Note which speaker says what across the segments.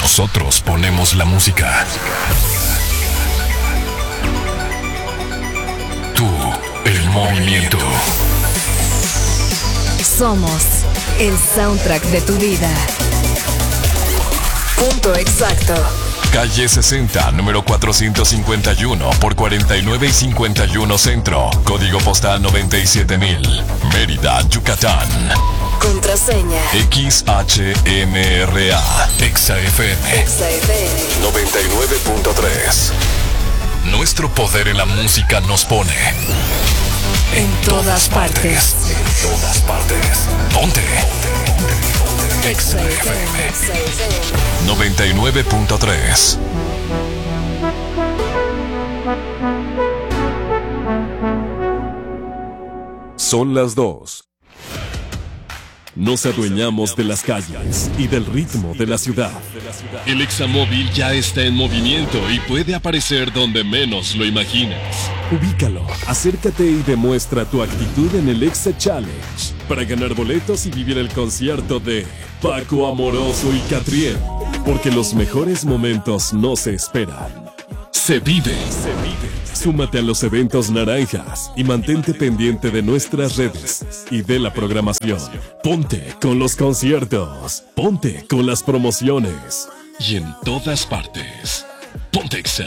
Speaker 1: Nosotros ponemos la música. Tú, el movimiento.
Speaker 2: Somos el soundtrack de tu vida. Punto exacto.
Speaker 1: Calle 60, número 451 por 49 y 51 Centro. Código postal 97000. Mérida, Yucatán.
Speaker 2: Contraseña
Speaker 1: XHMRA. ExaFM 99.3. Nuestro poder en la música nos pone en todas partes. En todas partes. Ponte. XFM 99.3.
Speaker 3: Son las 2. Nos adueñamos de las calles y del ritmo de la ciudad.
Speaker 4: El Examóvil ya está en movimiento y puede aparecer donde menos lo imaginas.
Speaker 3: Ubícalo, acércate y demuestra tu actitud en el Exa Challenge para ganar boletos y vivir el concierto de Paco Amoroso y Catriel, porque los mejores momentos no se esperan.
Speaker 4: Se vive.
Speaker 3: Súmate a los eventos naranjas y mantente pendiente de nuestras redes y de la programación. Ponte con los conciertos. Ponte con las promociones.
Speaker 4: Y en todas partes. Ponte Exa.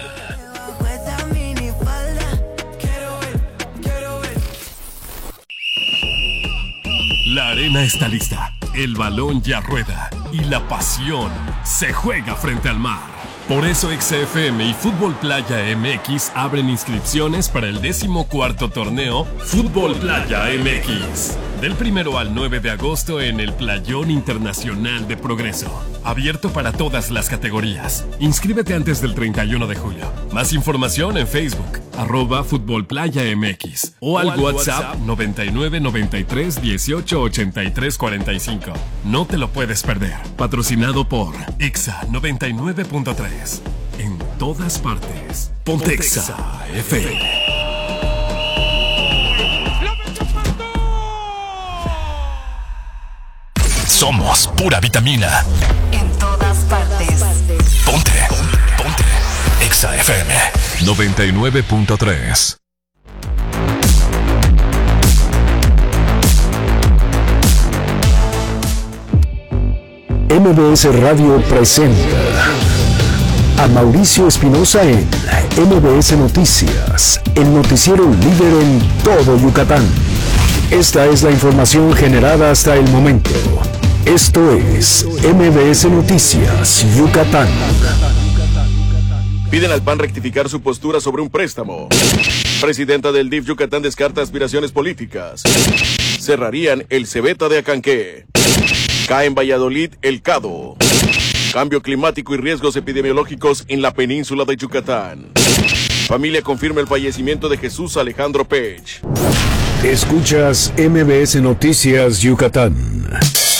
Speaker 3: La arena está lista. El balón ya rueda. Y la pasión se juega frente al mar. Por eso XFM y Fútbol Playa MX abren inscripciones para el 14º torneo Fútbol Playa MX. Del 1 al 9 de agosto en el Playón Internacional de Progreso. Abierto para todas las categorías. Inscríbete antes del 31 de julio. Más información en Facebook, @Fútbol Playa MX. O al WhatsApp 99 93 18 83 45. No te lo puedes perder. Patrocinado por Exa 99.3. En todas partes. Ponte Exa FM.
Speaker 1: Somos pura vitamina.
Speaker 2: En todas partes.
Speaker 1: Ponte. Exa FM 99.3.
Speaker 5: MBS Radio presenta a Mauricio Espinosa en MBS Noticias, el noticiero líder en todo Yucatán. Esta es la información generada hasta el momento. Esto es MBS Noticias Yucatán.
Speaker 6: Piden al PAN rectificar su postura sobre un préstamo. Presidenta del DIF Yucatán descarta aspiraciones políticas. Cerrarían el Cebeta de Acanqué. Cae en Valladolid el Cado. Cambio climático y riesgos epidemiológicos en la península de Yucatán. Familia confirma el fallecimiento de Jesús Alejandro Pech.
Speaker 5: Escuchas MBS Noticias Yucatán.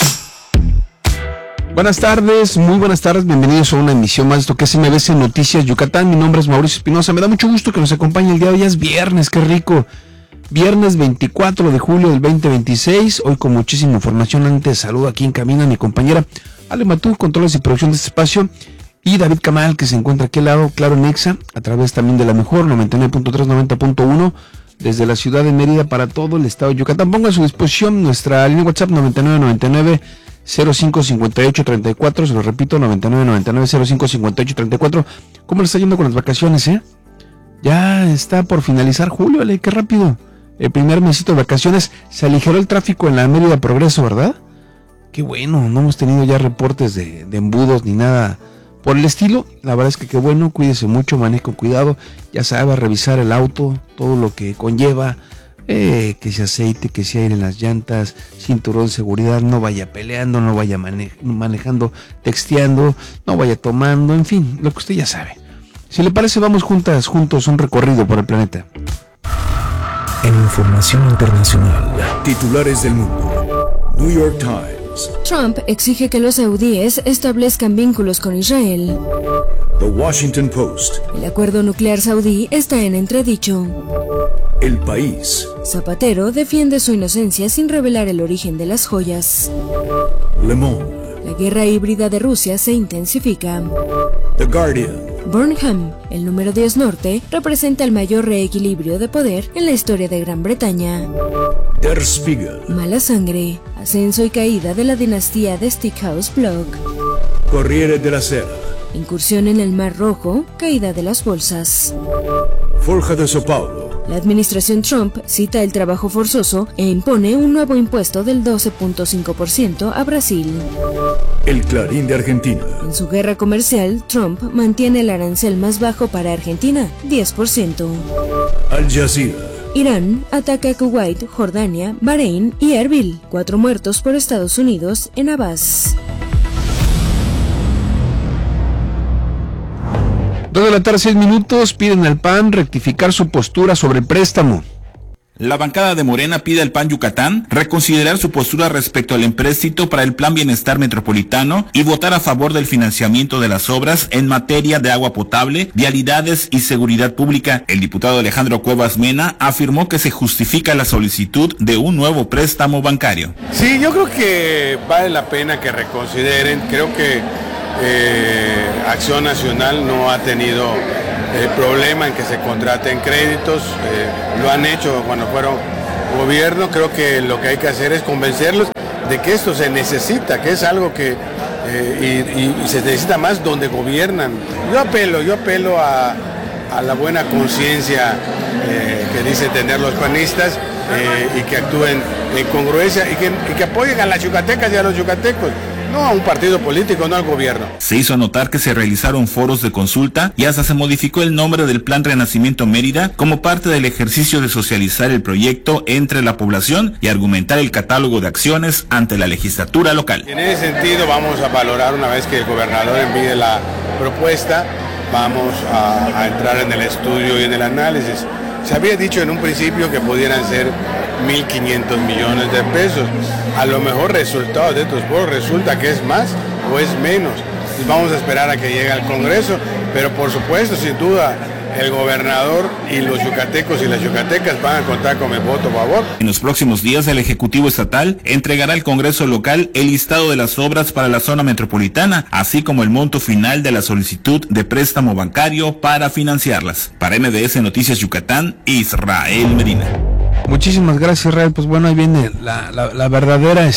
Speaker 7: Buenas tardes, muy buenas tardes, bienvenidos a una emisión más de esto que es MBS Noticias Yucatán. Mi nombre es Mauricio Espinosa, me da mucho gusto que nos acompañe el día de hoy. Es viernes, qué rico. Viernes 24 de julio del 2026, hoy con muchísima información. Antes saludo aquí en cabina a mi compañera Ale Matú, controles y producción de este espacio, y David Camal, que se encuentra aquí al lado, claro, en Exa, a través también de la mejor 99.3, 90.1, desde la ciudad de Mérida para todo el estado de Yucatán. Pongo a su disposición nuestra línea WhatsApp 9999 055834, se lo repito, 9999 055834. ¿Cómo le está yendo con las vacaciones, Ya está por finalizar julio, Ale, qué rápido. El primer mesito de vacaciones. Se aligeró el tráfico en la Mérida Progreso, ¿verdad? Qué bueno, no hemos tenido ya reportes de embudos ni nada por el estilo. La verdad es que qué bueno, cuídese mucho, maneje con cuidado. Ya sabe, revisar el auto, todo lo que conlleva. Que si aceite, que si aire en las llantas, cinturón de seguridad, no vaya peleando, no vaya manejando, texteando, no vaya tomando, en fin, lo que usted ya sabe. Si le parece, vamos juntos un recorrido por el planeta.
Speaker 5: En información internacional, titulares del mundo. New York Times.
Speaker 8: Trump exige que los saudíes establezcan vínculos con Israel.
Speaker 5: The Washington Post.
Speaker 8: El acuerdo nuclear saudí está en entredicho.
Speaker 5: El País.
Speaker 8: Zapatero defiende su inocencia sin revelar el origen de las joyas.
Speaker 5: Le Monde.
Speaker 8: La guerra híbrida de Rusia se intensifica.
Speaker 5: The Guardian.
Speaker 8: Burnham, el número 10 norte, representa el mayor reequilibrio de poder en la historia de Gran Bretaña.
Speaker 5: Der Spiegel.
Speaker 8: Mala sangre, ascenso y caída de la dinastía de Stickhouse Block.
Speaker 5: Corriere della Sera.
Speaker 8: Incursión en el Mar Rojo, caída de las bolsas.
Speaker 5: Folha de São Paulo.
Speaker 8: La administración Trump cita el trabajo forzoso e impone un nuevo impuesto del 12.5% a Brasil.
Speaker 5: El Clarín de Argentina.
Speaker 8: En su guerra comercial, Trump mantiene el arancel más bajo para Argentina, 10%.
Speaker 5: Al Jazeera.
Speaker 8: Irán ataca a Kuwait, Jordania, Bahrein y Erbil. 4 muertos por Estados Unidos en Abbas.
Speaker 7: 2:06 p.m, piden al PAN rectificar su postura sobre el préstamo.
Speaker 9: La bancada de Morena pide al PAN Yucatán reconsiderar su postura respecto al empréstito para el Plan Bienestar Metropolitano y votar a favor del financiamiento de las obras en materia de agua potable, vialidades y seguridad pública. El diputado Alejandro Cuevas Mena afirmó que se justifica la solicitud de un nuevo préstamo bancario.
Speaker 10: Sí, yo creo que vale la pena que reconsideren. Creo que Acción Nacional no ha tenido problema en que se contraten créditos, lo han hecho cuando fueron gobierno. Creo que lo que hay que hacer es convencerlos de que esto se necesita, que es algo que y se necesita más donde gobiernan. Yo apelo a la buena conciencia que dicen tener los panistas y que actúen en congruencia y que apoyen a las yucatecas y a los yucatecos. No a un partido político, no al gobierno.
Speaker 9: Se hizo notar que se realizaron foros de consulta y hasta se modificó el nombre del Plan Renacimiento Mérida como parte del ejercicio de socializar el proyecto entre la población y argumentar el catálogo de acciones ante la legislatura local.
Speaker 10: En ese sentido vamos a valorar, una vez que el gobernador envíe la propuesta, vamos a entrar en el estudio y en el análisis. Se había dicho en un principio que pudieran ser 1.500 millones de pesos. A lo mejor resultado de estos foros resulta que es más o es menos. Y vamos a esperar a que llegue al Congreso, pero por supuesto, sin duda, el gobernador y los yucatecos y las yucatecas van a contar con mi voto a favor.
Speaker 9: En los próximos días, el Ejecutivo Estatal entregará al Congreso local el listado de las obras para la zona metropolitana, así como el monto final de la solicitud de préstamo bancario para financiarlas. Para MBS Noticias Yucatán, Israel Medina.
Speaker 7: Muchísimas gracias, Israel. Pues bueno, ahí viene la verdadera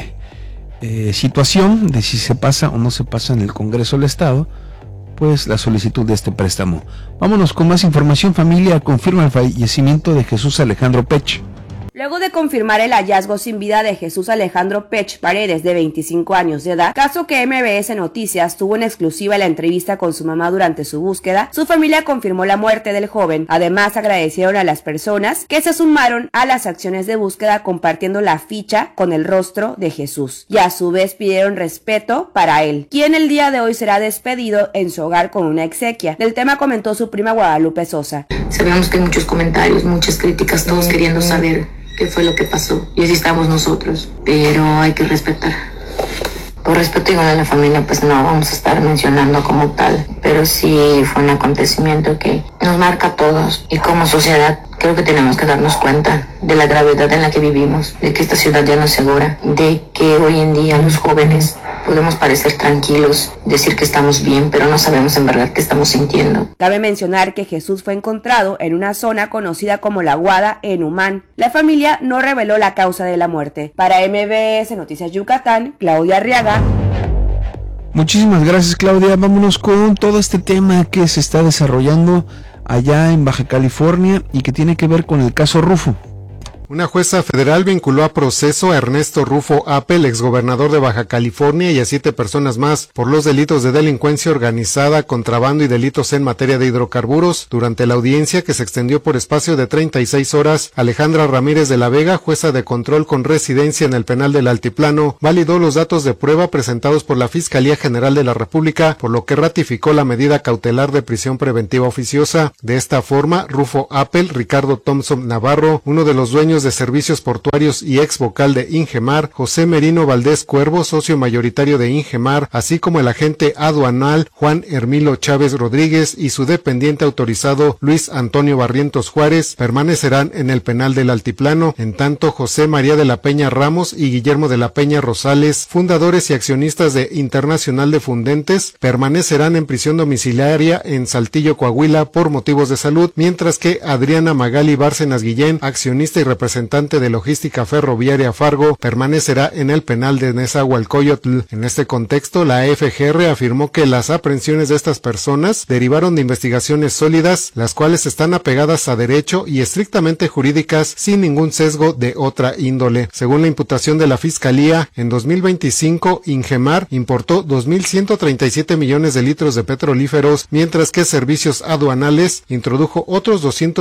Speaker 7: situación de si se pasa o no se pasa en el Congreso del Estado, pues la solicitud de este préstamo. Vámonos con más información. Familia confirma el fallecimiento de Jesús Alejandro Pech.
Speaker 11: Luego de confirmar el hallazgo sin vida de Jesús Alejandro Pech Paredes, de 25 años de edad, caso que MBS Noticias tuvo en exclusiva la entrevista con su mamá durante su búsqueda, su familia confirmó la muerte del joven. Además, agradecieron a las personas que se sumaron a las acciones de búsqueda compartiendo la ficha con el rostro de Jesús, y a su vez pidieron respeto para él, quien el día de hoy será despedido en su hogar con una exequia. Del tema comentó su prima Guadalupe Sosa.
Speaker 12: Sabemos que hay muchos comentarios, muchas críticas, todos queriendo saber qué fue lo que pasó, y así estamos nosotros, pero hay que respetar. Por respeto igual a la familia, pues no vamos a estar mencionando como tal, pero sí fue un acontecimiento que nos marca a todos, y como sociedad creo que tenemos que darnos cuenta de la gravedad en la que vivimos, de que esta ciudad ya no es segura, de que hoy en día los jóvenes podemos parecer tranquilos, decir que estamos bien, pero no sabemos en verdad qué estamos sintiendo.
Speaker 11: Cabe mencionar que Jesús fue encontrado en una zona conocida como La Guada, en Humán. La familia no reveló la causa de la muerte. Para MBS Noticias Yucatán, Claudia Arriaga.
Speaker 7: Muchísimas gracias, Claudia. Vámonos con todo este tema que se está desarrollando allá en Baja California y que tiene que ver con el caso Rufo.
Speaker 13: Una jueza federal vinculó a proceso a Ernesto Rufo Appel, exgobernador de Baja California, y a 7 personas más por los delitos de delincuencia organizada, contrabando y delitos en materia de hidrocarburos. Durante la audiencia, que se extendió por espacio de 36 horas, Alejandra Ramírez de la Vega, jueza de control con residencia en el penal del Altiplano, validó los datos de prueba presentados por la Fiscalía General de la República, por lo que ratificó la medida cautelar de prisión preventiva oficiosa. De esta forma, Rufo Appel, Ricardo Thompson Navarro, uno de los dueños años de servicios portuarios y ex vocal de Ingemar, José Merino Valdés Cuervo, socio mayoritario de Ingemar, así como el agente aduanal Juan Hermilo Chávez Rodríguez y su dependiente autorizado Luis Antonio Barrientos Juárez, permanecerán en el penal del Altiplano. En tanto, José María de la Peña Ramos y Guillermo de la Peña Rosales, fundadores y accionistas de Internacional de Fundentes, permanecerán en prisión domiciliaria en Saltillo, Coahuila, por motivos de salud, mientras que Adriana Magali Bárcenas Guillén, accionista y representante de Logística Ferroviaria Fargo, permanecerá en el penal de Nezahualcóyotl. En este contexto, la FGR afirmó que las aprehensiones de estas personas derivaron de investigaciones sólidas, las cuales están apegadas a derecho y estrictamente jurídicas, sin ningún sesgo de otra índole. Según la imputación de la Fiscalía, en 2025, Ingemar importó 2.137 millones de litros de petrolíferos, mientras que Servicios Aduanales introdujo otros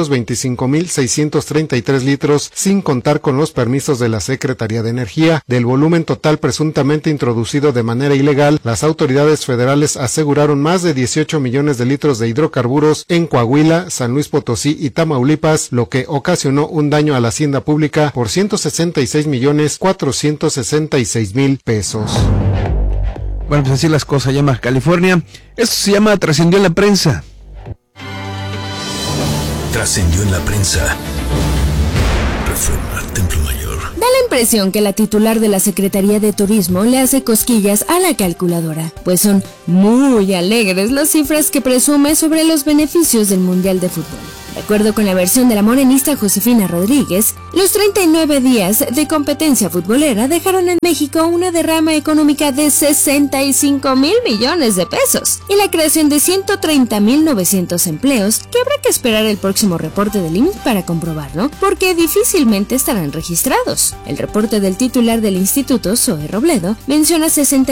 Speaker 13: 225.633 litros, sin contar con los permisos de la Secretaría de Energía. Del volumen total presuntamente introducido de manera ilegal, las autoridades federales aseguraron más de 18 millones de litros de hidrocarburos en Coahuila, San Luis Potosí y Tamaulipas, lo que ocasionó un daño a la hacienda pública por 166.466.000 pesos.
Speaker 7: Bueno, pues así las cosas, llama California. Esto se llama Trascendió en la Prensa.
Speaker 5: Trascendió en la prensa. Reforma al Templo Mayor.
Speaker 8: Da la impresión que la titular de la Secretaría de Turismo le hace cosquillas a la calculadora, pues son muy alegres las cifras que presume sobre los beneficios del Mundial de Fútbol. De acuerdo con la versión de la morenista Josefina Rodríguez, los 39 días de competencia futbolera dejaron en México una derrama económica de 65,000 millones de pesos y la creación de 130,900 empleos, que habrá que esperar el próximo reporte del IMSS para comprobarlo, porque difícilmente estarán registrados. El reporte del titular del instituto, Zoe Robledo, menciona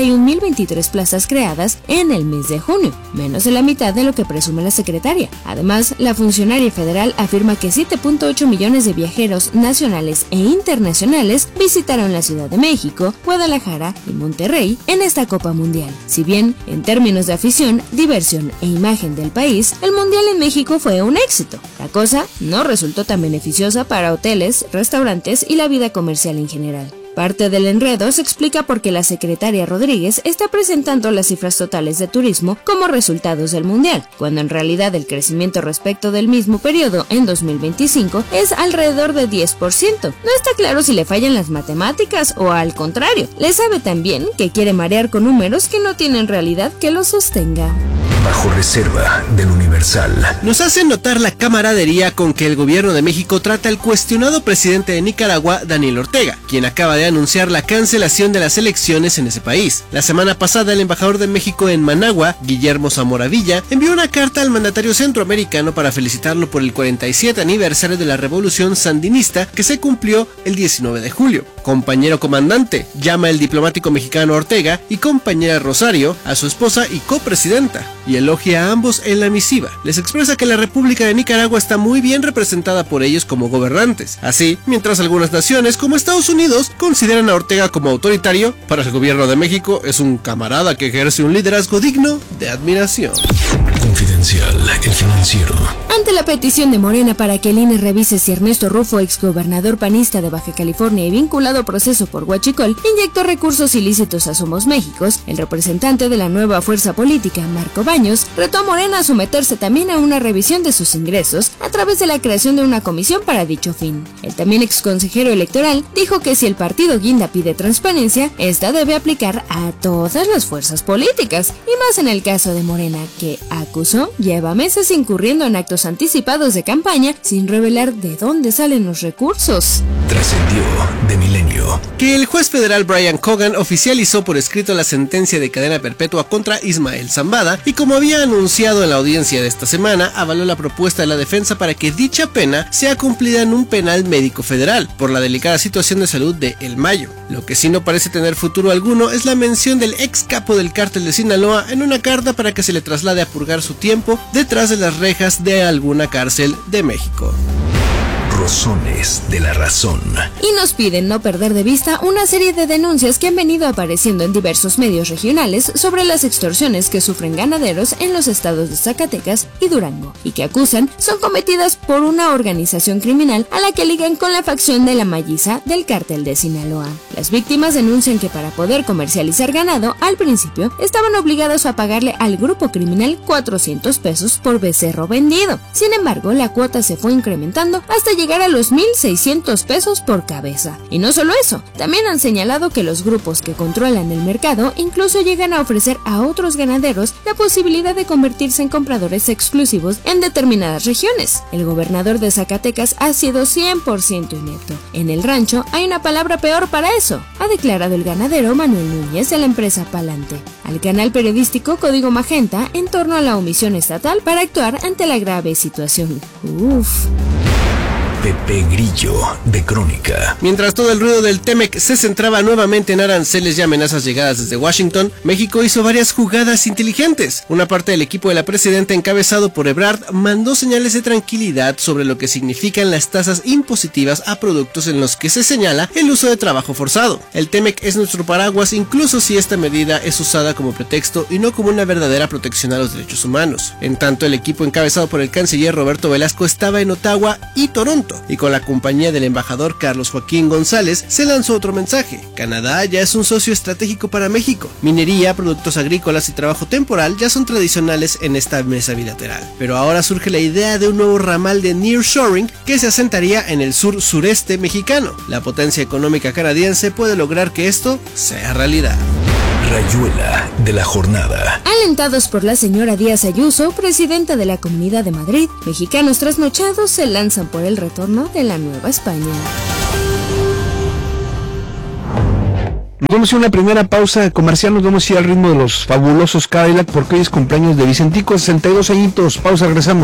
Speaker 8: 61,023 plazas creadas en el mes de junio, menos de la mitad de lo que presume la secretaria. Además, la funcionaria federal afirma que 7.8 millones de viajeros nacionales e internacionales visitaron la Ciudad de México, Guadalajara y Monterrey en esta Copa Mundial. Si bien, en términos de afición, diversión e imagen del país, el Mundial en México fue un éxito. La cosa no resultó tan beneficiosa para hoteles, restaurantes y la vida comercial en general. Parte del enredo se explica porque la secretaria Rodríguez está presentando las cifras totales de turismo como resultados del Mundial, cuando en realidad el crecimiento respecto del mismo periodo en 2025 es alrededor de 10%. No está claro si le fallan las matemáticas o al contrario, le sabe también que quiere marear con números que no tienen realidad que lo sostenga.
Speaker 5: Bajo reserva del Universal.
Speaker 14: Nos hace notar la camaradería con que el gobierno de México trata al cuestionado presidente de Nicaragua, Daniel Ortega, quien acaba de anunciar la cancelación de las elecciones en ese país. La semana pasada, el embajador de México en Managua, Guillermo Zamora Villa, envió una carta al mandatario centroamericano para felicitarlo por el 47 aniversario de la revolución sandinista que se cumplió el 19 de julio. Compañero comandante, llama el diplomático mexicano Ortega, y compañera Rosario, a su esposa y copresidenta, y elogia a ambos en la misiva. Les expresa que la República de Nicaragua está muy bien representada por ellos como gobernantes. Así, mientras algunas naciones como Estados Unidos consideran a Ortega como autoritario, para el gobierno de México es un camarada que ejerce un liderazgo digno de admiración.
Speaker 5: Confidencial, el financiero.
Speaker 8: Ante la petición de Morena para que el INE revise si Ernesto Rufo, exgobernador panista de Baja California y vinculado a proceso por huachicol, inyectó recursos ilícitos a Somos Méxicos, el representante de la nueva fuerza política, Marco Baños, retó a Morena a someterse también a una revisión de sus ingresos a través de la creación de una comisión para dicho fin. El también exconsejero electoral dijo que si el partido Guinda pide transparencia, esta debe aplicar a todas las fuerzas políticas, y más en el caso de Morena, que acusó lleva meses incurriendo en actos anticipados de campaña sin revelar de dónde salen los recursos.
Speaker 5: Trascendió de Milenio.
Speaker 14: Que el juez federal Brian Cogan oficializó por escrito la sentencia de cadena perpetua contra Ismael Zambada y, como había anunciado en la audiencia de esta semana, avaló la propuesta de la defensa para que dicha pena sea cumplida en un penal médico federal por la delicada situación de salud de El Mayo. Lo que sí no parece tener futuro alguno es la mención del ex capo del cártel de Sinaloa en una carta para que se le traslade a purgar su tiempo detrás de las rejas de alguna cárcel de México.
Speaker 5: rozones de la razón.
Speaker 8: Y nos piden no perder de vista una serie de denuncias que han venido apareciendo en diversos medios regionales sobre las extorsiones que sufren ganaderos en los estados de Zacatecas y Durango, y que acusan son cometidas por una organización criminal a la que ligan con la facción de la Malliza del cártel de Sinaloa. Las víctimas denuncian que para poder comercializar ganado, al principio estaban obligados a pagarle al grupo criminal 400 pesos por becerro vendido. Sin embargo, la cuota se fue incrementando hasta llegar a los 1,600 pesos por cabeza. Y no solo eso, también han señalado que los grupos que controlan el mercado incluso llegan a ofrecer a otros ganaderos la posibilidad de convertirse en compradores exclusivos en determinadas regiones. El gobernador de Zacatecas ha sido 100% inepto. En el rancho hay una palabra peor para eso, ha declarado el ganadero Manuel Núñez de la empresa Palante al canal periodístico Código Magenta en torno a la omisión estatal para actuar ante la grave situación.
Speaker 5: Pepe Grillo, de Crónica.
Speaker 14: Mientras todo el ruido del TEMEC se centraba nuevamente en aranceles y amenazas llegadas desde Washington, México hizo varias jugadas inteligentes. Una parte del equipo de la presidenta, encabezado por Ebrard, mandó señales de tranquilidad sobre lo que significan las tasas impositivas a productos en los que se señala el uso de trabajo forzado. El TEMEC es nuestro paraguas, incluso si esta medida es usada como pretexto y no como una verdadera protección a los derechos humanos. En tanto, el equipo encabezado por el canciller Roberto Velasco estaba en Ottawa y Toronto, y con la compañía del embajador Carlos Joaquín González se lanzó otro mensaje. Canadá ya es un socio estratégico para México. Minería, productos agrícolas y trabajo temporal ya son tradicionales en esta mesa bilateral. Pero ahora surge la idea de un nuevo ramal de nearshoring que se asentaría en el sur-sureste mexicano. La potencia económica canadiense puede lograr que esto sea realidad.
Speaker 5: Rayuela de la jornada.
Speaker 8: Alentados por la señora Díaz Ayuso, presidenta de la Comunidad de Madrid, mexicanos trasnochados se lanzan por el retorno de la Nueva España.
Speaker 7: Nos vamos a una primera pausa comercial, nos vamos a ir al ritmo de los fabulosos Cadillac porque hoy es cumpleaños de Vicentico, 62 añitos. Pausa, regresamos.